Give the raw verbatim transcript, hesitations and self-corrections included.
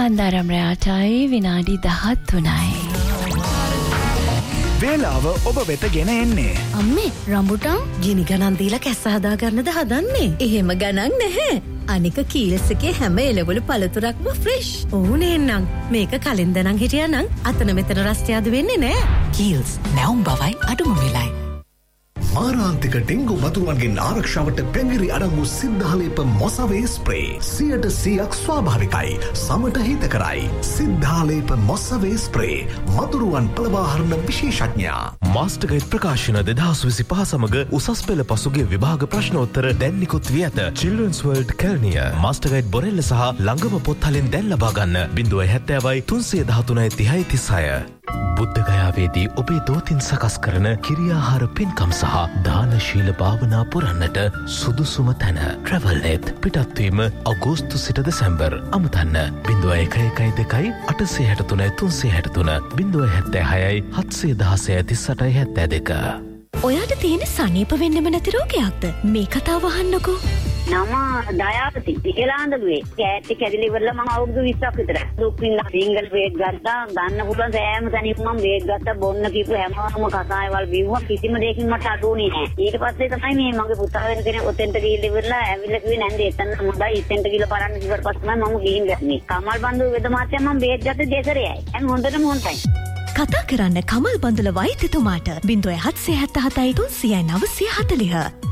මන්දාරම් රාටයි විනාඩි දහතුනයි. වේලාව ඔබ වෙත ගෙන එන්නේ. අම්මේ රම්බුටන් ගිනි ගණන් දීලා කැස්ස හදා ගන්නද හදන්නේ? එහෙම ගණන් නැහැ. අනික කීල්ස් එකේ හැම එළවලු පළතුරක්ම ෆ්‍රෙෂ්. ඕනේ නම් මේක කලින් දනන් හිටියානම් අතන මෙතන රස්තියාදු වෙන්නේ නැහැ. කීල්ස් නැවුම් බවයි අඩුම වෙලයි. මාරාන්තික ඩෙංගු වතුරුන්ගෙන් ආරක්ෂාවට පැංගිරි අඩංගු සිද්ධාලේප මොසවේ ස්ප්‍රේ සියයට සියයක් ස්වාභාවිකයි සමට හිතකරයි. සිද්ධාලේප මොසවේ ස්ප්‍රේ මතුරුවන් පළවාහරණ විශේෂඥයා. මාස්ටර්ගයිඩ් ප්‍රකාශන දෙදහස් විසිපහ සමග උසස් පෙළ පසුගිය විභාග ප්‍රශ්නෝත්තර දැන් නිකුත් වී ඇත. චිල්ඩ්‍රන්ස් වර්ල්ඩ් කැල්නිය මාස්ටර්ගයිඩ් බොරෙල්ල සහ ළඟම පොත්හලින් දැන් ලබා ගන්න. බිංදුව හැත්තෑවයි තුන්සිය දහතුනයි තිහයි තිස්හය. බුද්ධගයාවේදී ඔබේ දෝතින් සකස් කරන කිරියාහාර පින්කම් සහ දානශීල භාවනා පුරන්නට සුදුසුම තැන ට්‍රැවල්නෙත්. පිටත්වීම අගෝස්තු සිට දෙසැම්බර්. අමතන්න බිංදුව එක එකයි දෙකයි අටසිය හැටතුනයි තුන්සිය හැටතුන බිංදුව හැත්තෑ හයයි හත්සිය දහසය තිස්සටයි හැත්තෑ දෙක. ඔයාට තියෙන සනීප වෙන්නෙම නැති රෝගයක්ද? මේ කතාව අහන්නකෝ. නම දයාපති ඉකලාන්දලුවේ කෑටි කැඩිලි ඉවරලා මම අවුරුදු විස්සක් විතර දුක් විඳලා සිංගල් වේග් ගත්තා. ගන්න පුළුවන් සෑම තැනකම මම වේග් ගත්තා. බොන්න කිව්ව හැමෝම කසායවල් බිව්වා. කිසිම දෙයකින් මට අඩුුනේ නැහැ. ඊට පස්සේ තමයි මේ මගේ පුතා වෙන කෙනෙක් ඔතෙන්ට ගිහිල්ලා ඉවරලා ඇවිල්ලා කිව්වේ නැන්ද එතන හොඳයි ඉතෙන්ට ගිහලා බලන්න කිව්වට පස්සේ තමයි මම ගිහින් ගන්නේ. කමල් බන්දු වෙද මාත්‍යා මම වේග් ගත්තේ දෙසරයයි. දැන් හොඳටම හොඳයි. කතා කරන්න කමල් බඳුල වෛද්‍යතුමාට බිංදුව හත්සිය හැත්තෑ හතයි තුන්සියයි නවසිය හතලිහ.